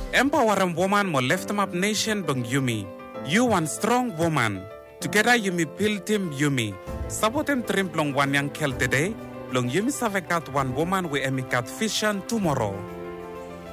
Empowering woman mo lift up nation bang Yumi. You one strong woman. Together Yumi build team Yumi. Sabotem trim plong one yang kel today. Long Yumi savekat one woman we emikat vision tomorrow.